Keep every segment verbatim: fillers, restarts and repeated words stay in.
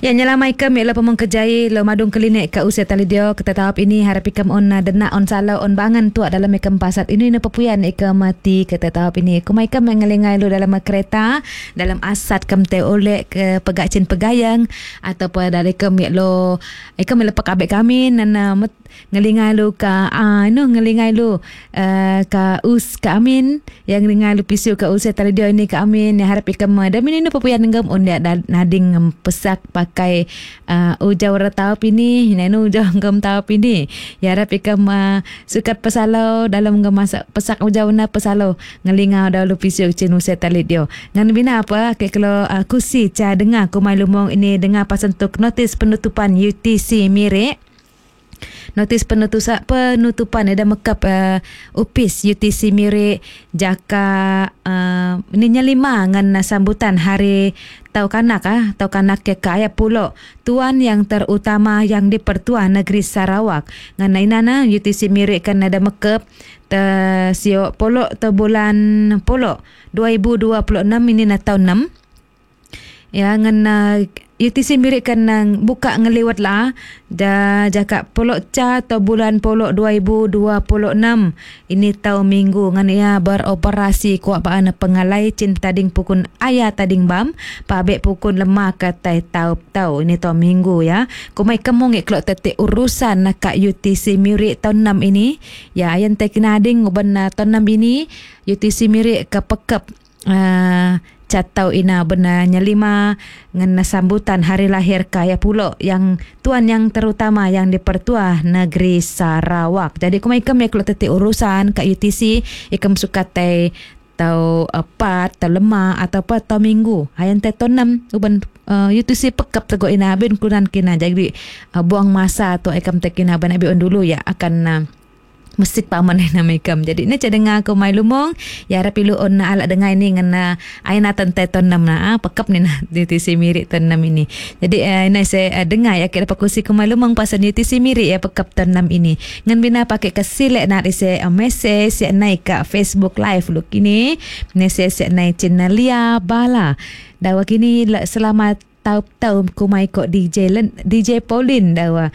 Ya nyelamai kem ialah pemong kejai lo madung klinik ke usia tali dia kita tahap ini harap ikam on dena on salau on bangan tuak dalam ikam pasat ini na pepuyan ikam mati kita tahap ini kumai ikam mengelingai lo dalam kereta dalam asat kem te oleh ke pegacin pegayang ataupun dari kem lo ikam melepak abek kami nana ngelingai lo ka ah no ngelingai lo uh, ka us ka amin yang ngelingai lo pisu ke usia tali dia ini ka amin ya harap ikam dan ini na pepuyan ngam on dia nading pesak pakai uh, ujau ratau pini nenu ujau ngam tau pini ya harap ikam uh, sukat pesalau dalam ngam masak pesak ujau na pesalau ngelingau dalu pisu cinu setalit dia ngan bina apa ke kalau uh, kusi ca dengar kumai lumong ini dengar pasentuk notis penutupan U T C Mirik. Notis penutusan penutupan ada mekap uh, upis U T C Mirik jaka uh, ini lima ngan sambutan hari tau kanak ah tau kanak ke kaya pulo tuan yang terutama yang di Pertua Negeri Sarawak ngan inana U T C Mirik kan ada mekap te sio polo te bulan polo dua ribu dua puluh enam ini na tahun enam ya ngan uh, U T C Mirik kan nang buka ngelewat lah dah jakak polok ca atau bulan polok dua ribu dua puluh enam ini tahun minggu ngan ia beroperasi kuat baan pengalai cinta tading pukun ayah tading bam pabek pukun lemah katai tau tau ini tahun minggu ya kumai kemong iklok tetik urusan nak U T C Mirik tahun enam ini ya yang tekina ading uban tahun enam ini U T C Mirik ke pekep uh, catau ina benarnya lima ngena sambutan hari lahir kaya pulo yang tuan yang terutama yang di Pertua Negeri Sarawak. Jadi kumai kem kalau tetik urusan kat U T C ikam suka teh tau empat tau lemah atau apa tau minggu hayan teh tau enam uban uh, U T C pekap tego ina ben kunan kina jadi uh, buang masa tu ikam tekina ban abi on dulu ya akan uh, mesti paman na makam. Jadi ni cadenga ko mai lumong ya harap ilu on na ala dengai ni ngana aina tante ton nam na pakap ni na U T C Mirik ton nam ini. Jadi uh, ini saya uh, dengar ya kira pakusi ko mai lumong pasal U T C Mirik ya pakap ton nam ini. Ngan bina pakai kesilek na ise uh, message ya naik ke Facebook live lu kini. Message ya naik channel Lia Bala. Dawa kini selamat tahu-tahu kumai kok D J Len, D J Pauline dawa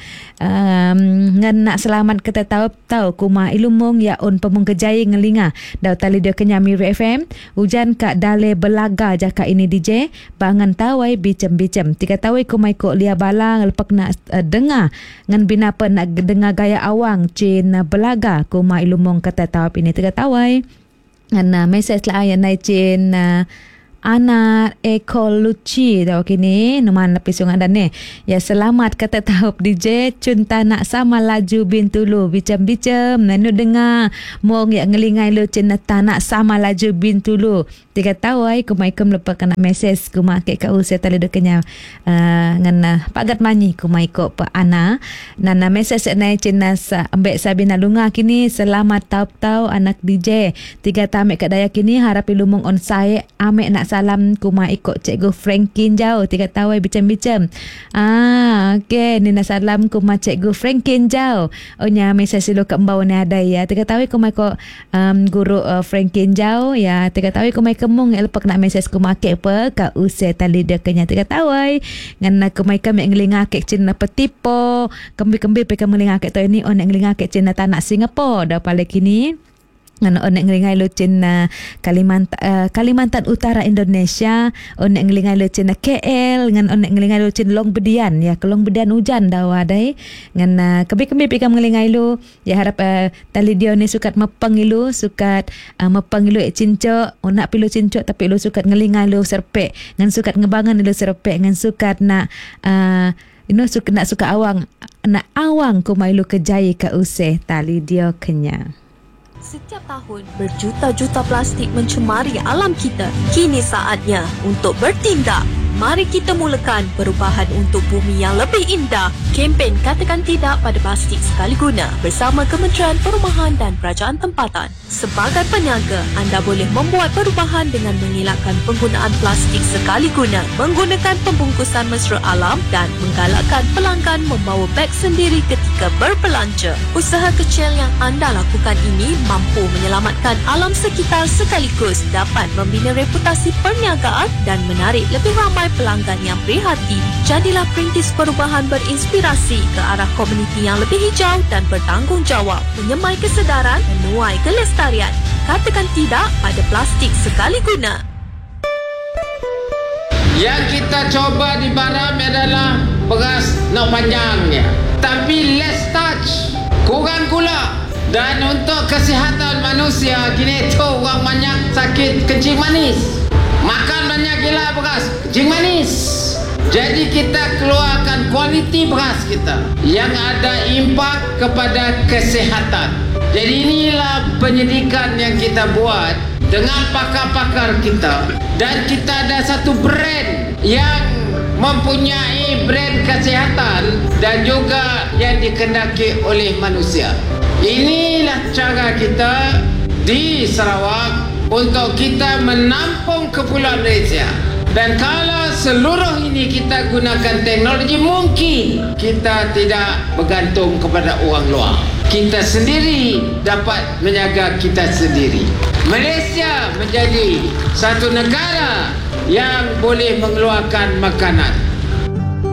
um, ngan nak selamat kita tahu-tahu kumai ilumong ya on pemung kejai ngelinga daw tali dia kenya Mirik F M hujan kak dale belaga jaka ini D J bangan tawai bicem-bicem tiga tawai kumai kok Lia Bala lepak nak uh, dengar ngan bina apa nak dengar gaya awang cin uh, belaga kumai ilumong kata tahu ini tiga tawai ngan uh, message lah yang naik cin uh, Ana Eko Luci dah kini numan lapis yang ada ni ya selamat kata tahap D J cunta nak sama laju bintulu bicam-bicam nanu dengar mong ya ngelingai lu cinta nak sama laju bintulu tiga tahu ai kumai kum lepas kena message kumai ke kau saya tali dekenya uh, ngana pagat mani kumai ko pa ana nana message nai cina ambek Sabina Lunga kini selamat tahu-tahu anak D J tiga tamek kat daya kini harap ilumong on saya amek nak salam kuma ikut cikgu Frankin jauh tiga tahu bicam-bicam ah okey ni nak salam kuma cikgu Frankin jauh oh nya message lu kat mbau ni ada ya tiga tahu kuma ikut um, guru uh, Frankin jauh ya tiga tahu kuma kemung elpak nak message kuma ke apa ka usai tali dia kenya tiga tahu ai ngan kuma kami ngelinga ke cina petipo kembi-kembi pe kami ngelinga ke tu ini on ngelinga ke cina tanah Singapura dah pale kini ngan on ngelingai lu cina Kalimantan uh, Kalimantan Utara Indonesia on ngelingai lu cina K L ngan on ngelingai lu cina Long Bedian ya ke Long Bedian hujan dah wadai ngan uh, kebi-kebi pika ngelingai lu ya harap uh, tali dia ni sukat mepeng ilu sukat uh, mepeng ilu cinco on nak pilu cinco tapi lu sukat ngelingai lu serpek ngan sukat ngebangan ilu serpek ngan sukat nak uh, you know, suka nak suka awang nak awang kumai lu kejai ke usai tali dia kenya. Setiap tahun, berjuta-juta plastik mencemari alam kita. Kini saatnya untuk bertindak. Mari kita mulakan perubahan untuk bumi yang lebih indah. Kempen Katakan Tidak pada Plastik Sekali Guna bersama Kementerian Perumahan dan Kerajaan Tempatan. Sebagai peniaga, anda boleh membuat perubahan dengan mengelakkan penggunaan plastik sekali guna, menggunakan pembungkusan mesra alam dan menggalakkan pelanggan membawa beg sendiri ketika berbelanja. Usaha kecil yang anda lakukan ini mampu menyelamatkan alam sekitar sekaligus dapat membina reputasi perniagaan dan menarik lebih ramai ramai pelanggan yang prihatin. Jadilah perintis perubahan berinspirasi ke arah komuniti yang lebih hijau dan bertanggungjawab, menyemai kesedaran, menuai kelestarian. Katakan tidak pada plastik sekali guna. Yang kita coba di Baram adalah beras nak panjangnya, tapi less touch, kurang gula. Dan untuk kesihatan manusia, kini tu orang banyak sakit kencing manis. Makan banyak gila beras, kencing manis. Jadi kita keluarkan kualiti beras kita yang ada impak kepada kesihatan. Jadi inilah penyidikan yang kita buat dengan pakar-pakar kita. Dan kita ada satu brand yang mempunyai brand kesihatan dan juga yang dikendaki oleh manusia. Inilah cara kita di Sarawak untuk kita menampung Kepulauan Malaysia. Dan kalau seluruh ini kita gunakan teknologi, mungkin kita tidak bergantung kepada orang luar. Kita sendiri dapat menjaga kita sendiri. Malaysia menjadi satu negara yang boleh mengeluarkan makanan.